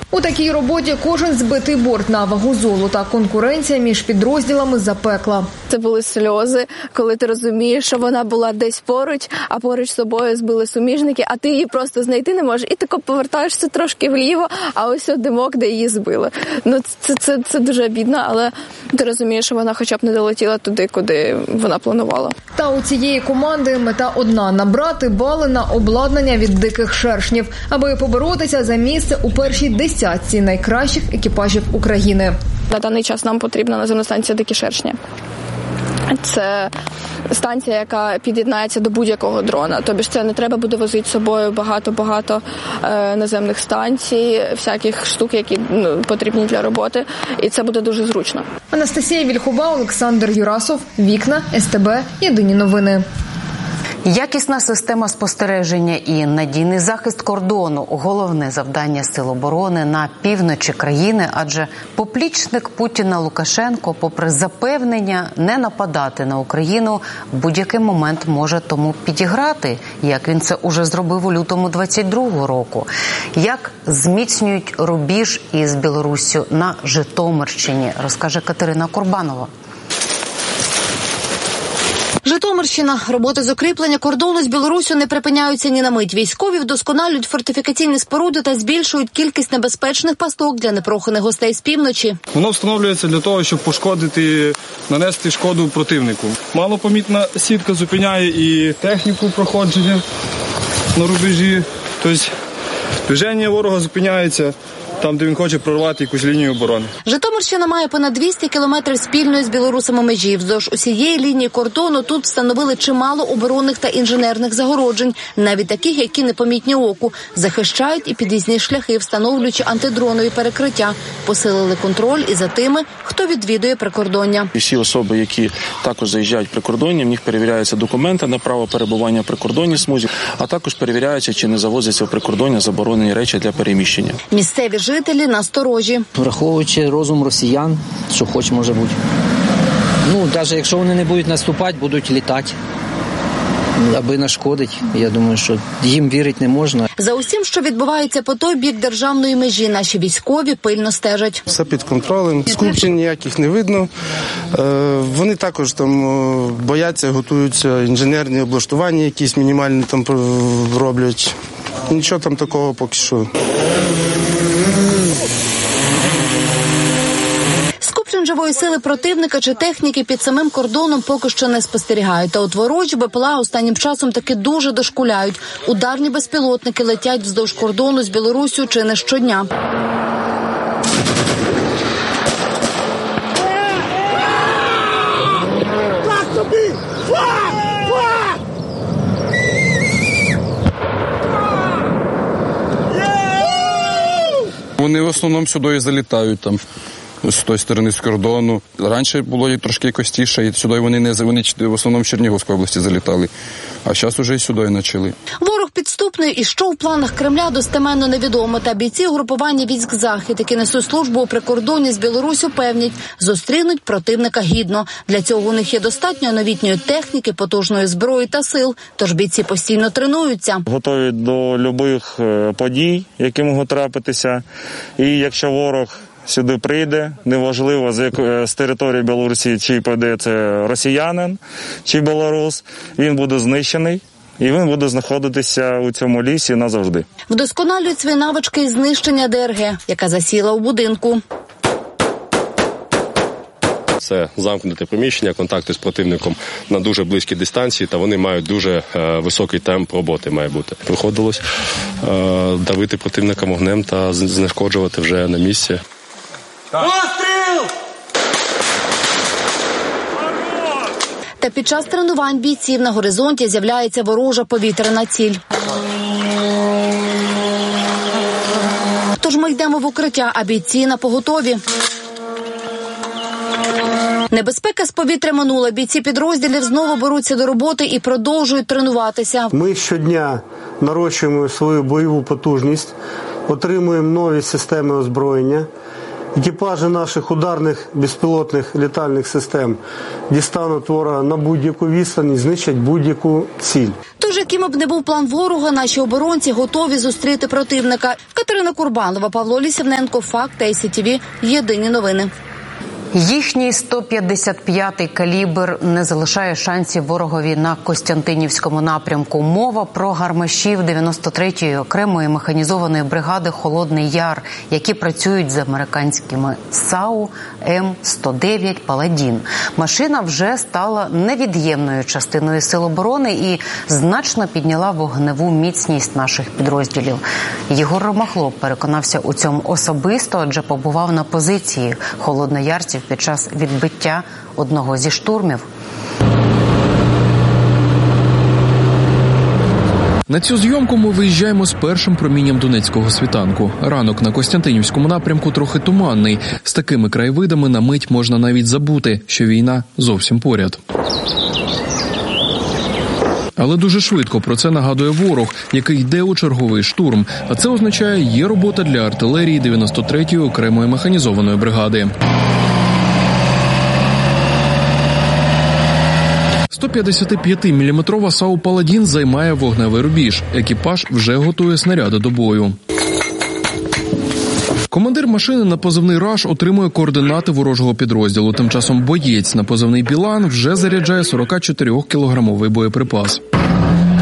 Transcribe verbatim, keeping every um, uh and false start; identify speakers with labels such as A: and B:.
A: У такій роботі кожен збитий борт на вагу золота. Конкуренція між підрозділами запекла.
B: Це були сльози, коли ти розумієш, що вона була десь поруч, а поруч з собою збили суміжники, а ти її просто знайти не можеш. І ти повертаєшся трошки вліво, а ось от димок, де її збили. Ну, це, це, це дуже обідно, але ти розумієш, що вона хоча б не долетіла туди, куди вона планувала.
A: Та у цієї команди мета одна – набрати бали на обладнання від диких шершнів, аби поборотися за місце у першій десятці найкращих екіпажів України.
B: На даний час нам потрібна наземна станція «Дикі шершні». Це станція, яка під'єднається до будь-якого дрона. Тобі ж це не треба буде возити з собою багато-багато е, наземних станцій, всяких штук, які ну, потрібні для роботи. І це буде дуже зручно.
A: Анастасія Вільхова, Олександр Юрасов, Вікна, ес те бе, Єдині новини.
C: Якісна система спостереження і надійний захист кордону – головне завдання Сил оборони на півночі країни, адже поплічник Путіна Лукашенко, попри запевнення не нападати на Україну, в будь-який момент може тому підіграти, як він це уже зробив у лютому двадцять другого року. Як зміцнюють рубіж із Білоруссю на Житомирщині, розкаже Катерина Курбанова.
D: Житомирщина. Роботи з укріплення кордону з Білоруссю не припиняються ні на мить. Військові вдосконалюють фортифікаційні споруди та збільшують кількість небезпечних пасток для непроханих гостей з півночі.
E: Воно встановлюється для того, щоб пошкодити, нанести шкоду противнику. Малопомітна сітка зупиняє і техніку проходження на рубежі. Тобто движення ворога зупиняється там, де він хоче прорвати якусь лінію оборони.
D: Житомирщина має понад двісті кілометрів спільної з білорусами межі. Вздовж усієї лінії кордону тут встановили чимало оборонних та інженерних загороджень, навіть таких, які непомітні оку. Захищають і під'їзні шляхи, встановлюючи антидронові перекриття. Посилили контроль і за тими, хто відвідує прикордоння.
F: Всі особи, які також заїжджають прикордоння, в них перевіряються документи на право перебування в прикордонній смузі, а також перевіряється, чи не завозяться в прикордоння заборонені речі для переміщення.
D: Місцеві жителі насторожі.
G: Враховуючи розум росіян, що хоч може бути. Ну, навіть якщо вони не будуть наступати, будуть літати, аби нашкодить. Я думаю, що їм вірити не можна.
D: За усім, що відбувається по той бік державної межі, наші військові пильно стежать.
H: Все під контролем, скупчень ніяких не видно. Вони також там бояться, готуються, інженерні облаштування якісь мінімальні там роблять. Нічого там такого поки що.
D: Скупчень живої сили противника чи техніки під самим кордоном поки що не спостерігають. Та от ворожі БПЛА останнім часом таки дуже дошкуляють. Ударні безпілотники летять вздовж кордону з Білоруссю чи не щодня.
E: Вони в основному сюди і залітають там. З тої сторони, з кордону. Раніше було трошки костіше, і сюди вони не вони в основному в Чернігівській області залітали. А зараз уже і сюди почали.
D: Ворог підступний, і що в планах Кремля достеменно невідомо. Та бійці угрупування військ «Захід», які несуть службу у прикордонні з Білоруссю, певнять, зустрінуть противника гідно. Для цього у них є достатньо новітньої техніки, потужної зброї та сил. Тож бійці постійно тренуються.
I: Готові до будь-яких подій, які можуть трапитися. І якщо ворог сюди прийде, неважливо з, з території Білорусі, чи прийде це росіянин, чи білорус, він буде знищений. І він буде знаходитися у цьому лісі назавжди.
D: Вдосконалюють свої навички із знищення ДРГ, яка засіла у будинку.
J: Це замкнуте приміщення, контакти з противником на дуже близькій дистанції, та вони мають дуже е, високий темп роботи має бути. Приходилось е, давити противника вогнем та знешкоджувати вже на місці.
D: Постріл! Та під час тренувань бійців на горизонті з'являється ворожа повітряна ціль. Тож ми йдемо в укриття, а бійці на поготові. Небезпека з повітря минула. Бійці підрозділів знову беруться до роботи і продовжують тренуватися.
K: Ми щодня нарощуємо свою бойову потужність, отримуємо нові системи озброєння екіпажі наших ударних безпілотних літальних систем дістануть ворога на будь-яку відстань і знищать будь-яку ціль.
D: Тож, яким б не був план ворога, наші оборонці готові зустріти противника. Катерина Курбанова, Павло Лісівненко, Факт, ей сі ті ві, Єдині новини.
C: Їхній сто п'ятдесят п'ятий калібр не залишає шансів ворогові на Костянтинівському напрямку. Мова про гармашів дев'яносто третьої окремої механізованої бригади «Холодний Яр», які працюють з американськими САУ Ем сто дев'ять «Паладін». Машина вже стала невід'ємною частиною сил оборони і значно підняла вогневу міцність наших підрозділів. Єгор Ромахло переконався у цьому особисто, адже побував на позиції холодноярців під час відбиття одного зі штурмів.
L: На цю зйомку ми виїжджаємо з першим промінням донецького світанку. Ранок на Костянтинівському напрямку трохи туманний. З такими краєвидами на мить можна навіть забути, що війна зовсім поряд. Але дуже швидко про це нагадує ворог, який йде у черговий штурм. А це означає, є робота для артилерії дев'яносто третьої окремої механізованої бригади. сто п'ятдесятип'ятиміліметрова САУ «Паладін» займає вогневий рубіж. Екіпаж вже готує снаряди до бою. Командир машини на позивний «Раш» отримує координати ворожого підрозділу. Тим часом боєць на позивний «Білан» вже заряджає сорокачотирикілограмовий боєприпас.